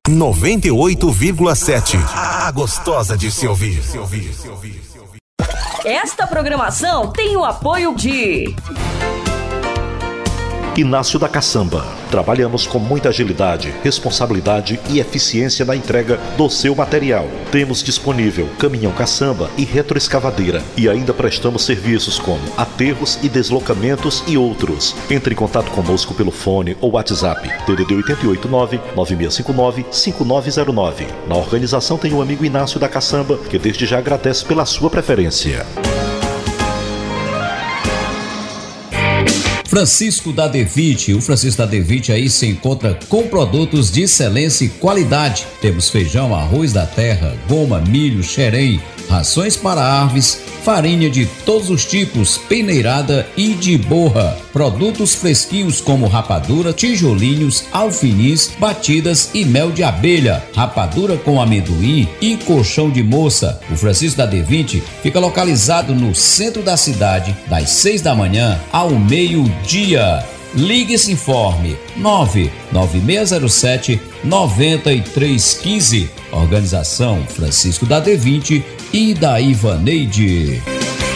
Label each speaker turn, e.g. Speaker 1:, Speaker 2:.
Speaker 1: 98,7. A gostosa de se ouvir.
Speaker 2: Esta programação tem o apoio de
Speaker 3: Inácio da Caçamba. Trabalhamos com muita agilidade, responsabilidade e eficiência na entrega do seu material. Temos disponível caminhão caçamba e retroescavadeira e ainda prestamos serviços como aterros e deslocamentos e outros. Entre em contato conosco pelo fone ou WhatsApp DDD 889-9659-5909. Na organização tem o amigo Inácio da Caçamba, que desde já agradece pela sua preferência.
Speaker 4: Francisco da Devite. O Francisco da Devite aí se encontra com produtos de excelência e qualidade. Temos feijão, arroz da terra, goma, milho, xerém, rações para aves, farinha de todos os tipos, peneirada e de borra. Produtos fresquinhos como rapadura, tijolinhos, alfinis, batidas e mel de abelha. Rapadura com amendoim e colchão de moça. O Francisco da Devite fica localizado no centro da cidade, das 6 da manhã ao meio-dia. Ligue e se informe 99607-9315. Organização Francisco da Devite e da Ivaneide.